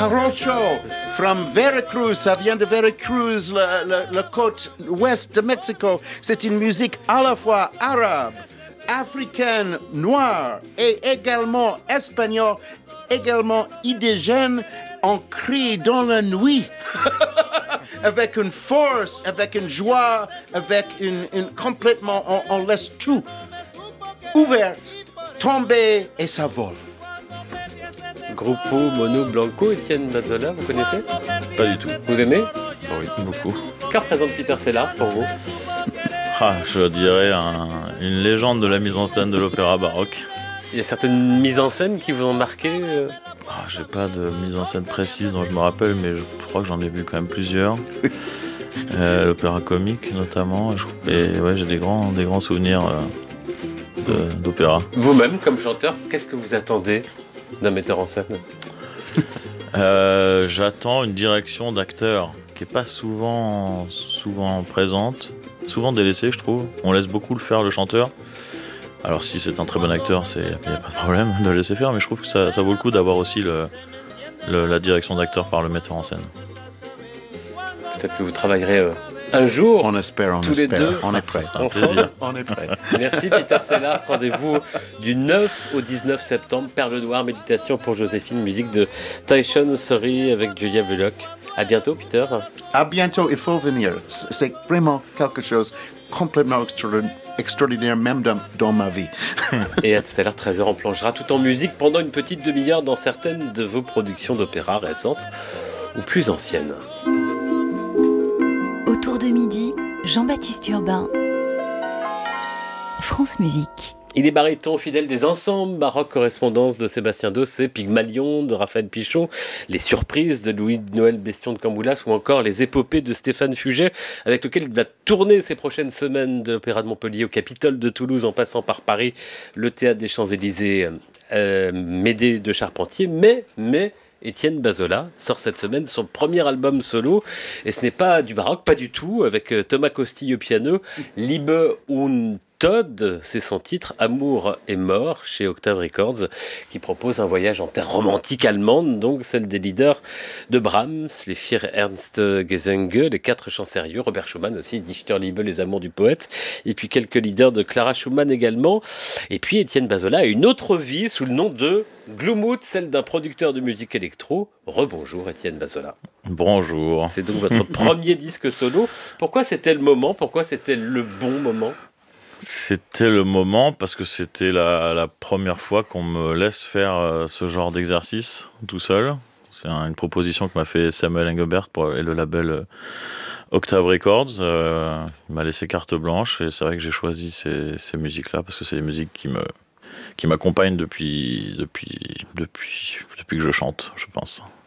Jarocho from Veracruz, ça vient de Veracruz, la côte ouest de Mexico. C'est une musique à la fois arabe, africaine, noire et également espagnole, également indigène, ancrée dans la nuit. Avec une force, avec une joie, avec une complètement, on laisse tout ouvert, tomber et ça vole. Gruppo Mono Blanco, Étienne Bazzola, vous connaissez? Pas du tout. Vous aimez? Oui, beaucoup. Que représente Peter Sellars pour vous? Je dirais une légende de la mise en scène de l'opéra baroque. Il y a certaines mises en scène qui vous ont marqué J'ai pas de mise en scène précise dont je me rappelle, mais je crois que j'en ai vu quand même plusieurs. L'opéra comique notamment. Et ouais, j'ai des grands souvenirs d'opéra. Vous-même, comme chanteur, qu'est-ce que vous attendez d'un metteur en scène? J'attends une direction d'acteur qui est pas souvent présente, souvent délaissée, je trouve. On laisse beaucoup le faire le chanteur. Alors si c'est un très bon acteur, il n'y a pas de problème de le laisser faire, mais je trouve que ça vaut le coup d'avoir aussi la direction d'acteur par le metteur en scène. Peut-être que vous travaillerez un jour, on espère, tous les deux, on est prêts. On est prêts. Merci Peter Sellars, rendez-vous du 9 au 19 septembre, Perle Noire, méditation pour Joséphine, musique de Tyson Sorry avec Julia Bullock. À bientôt Peter. À bientôt, il faut venir. C'est vraiment quelque chose complètement extraordinaire, même dans ma vie. Et à tout à l'heure, 13h, on plongera tout en musique pendant une petite demi-heure dans certaines de vos productions d'opéra récentes ou plus anciennes. Autour de midi, Jean-Baptiste Urbain, France Musique. Il est baryton fidèle des ensembles baroques, correspondance de Sébastien Dossé, Pygmalion de Raphaël Pichon, les surprises de Louis-Noël Bestion de Camboulas ou encore les épopées de Stéphane Fuget, avec lequel il va tourner ces prochaines semaines de l'Opéra de Montpellier au Capitole de Toulouse en passant par Paris, le Théâtre des Champs-Élysées, Médée de Charpentier, mais Étienne Bazzola sort cette semaine son premier album solo, et ce n'est pas du baroque, pas du tout, avec Thomas Costille au piano, Liebe und Todd, c'est son titre, Amour et mort, chez Octave Records, qui propose un voyage en terre romantique allemande, donc celle des leaders de Brahms, les Vier Ernst Gesänge, les 4 chants sérieux, Robert Schumann aussi, Dichterliebe, les amours du poète, et puis quelques leaders de Clara Schumann également. Et puis Étienne Bazzola a une autre vie sous le nom de Gloomout, celle d'un producteur de musique électro. Rebonjour Étienne Bazzola. Bonjour. C'est donc votre premier disque solo. Pourquoi c'était le moment? Pourquoi c'était le bon moment? C'était le moment parce que c'était la première fois qu'on me laisse faire ce genre d'exercice tout seul. C'est une proposition que m'a fait Samuel Engelbert et le label Octave Records. Il m'a laissé carte blanche et c'est vrai que j'ai choisi ces musiques-là parce que c'est des musiques qui m'accompagnent depuis que je chante, je pense.